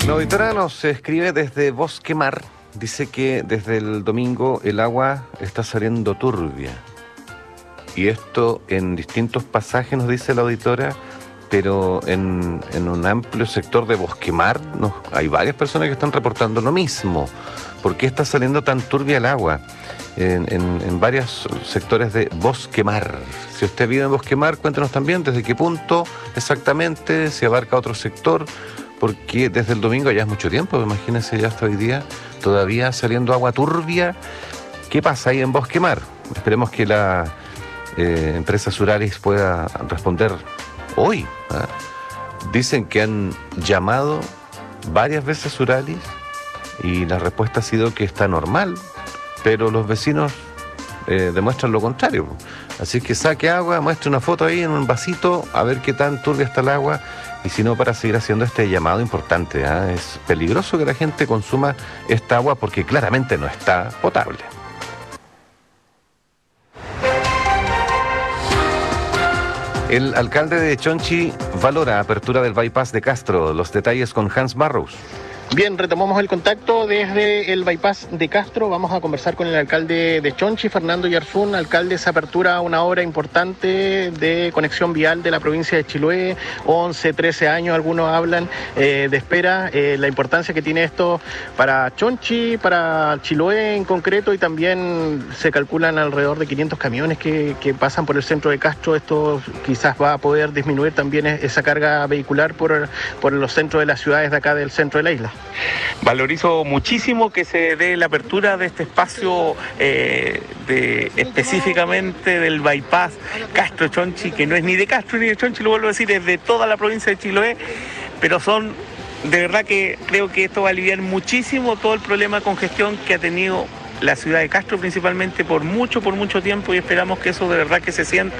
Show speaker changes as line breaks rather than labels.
La auditora nos escribe desde Bosque Mar. Dice que desde el domingo el agua está saliendo turbia. Y esto en distintos pasajes, nos dice la auditora, pero en un amplio sector de Bosque Mar hay varias personas que están reportando lo mismo. ¿Por qué está saliendo tan turbia el agua? En varios sectores de Bosque Mar. Si usted vive en Bosque Mar, cuéntenos también desde qué punto exactamente, si abarca otro sector, porque desde el domingo ya es mucho tiempo, imagínense ya hasta hoy día, todavía saliendo agua turbia. ¿Qué pasa ahí en Bosque Mar? Esperemos que la empresa Suralis pueda responder hoy. Dicen que han llamado varias veces Suralis y la respuesta ha sido que está normal, pero los vecinos demuestran lo contrario. Así que saque agua, muestre una foto ahí en un vasito, a ver qué tan turbia está el agua, y si no, para seguir haciendo este llamado importante. Es peligroso que la gente consuma esta agua porque claramente no está potable. El alcalde de Chonchi valora apertura del bypass de Castro. Los detalles con Hans Barrows.
Bien, retomamos el contacto desde el bypass de Castro. Vamos a conversar con el alcalde de Chonchi, Fernando Yarzún. Alcalde, se apertura una obra importante de conexión vial de la provincia de Chiloé. 11, 13 años, algunos hablan de espera. La importancia que tiene esto para Chonchi, para Chiloé en concreto, y también se calculan alrededor de 500 camiones que pasan por el centro de Castro. Esto quizás va a poder disminuir también esa carga vehicular por los centros de las ciudades de acá del centro de la isla.
Valorizo muchísimo que se dé la apertura de este espacio específicamente del bypass Castro-Chonchi, que no es ni de Castro ni de Chonchi, lo vuelvo a decir, es de toda la provincia de Chiloé, pero de verdad que creo que esto va a aliviar muchísimo todo el problema de congestión que ha tenido la ciudad de Castro, principalmente por mucho tiempo, y esperamos que eso de verdad que se sienta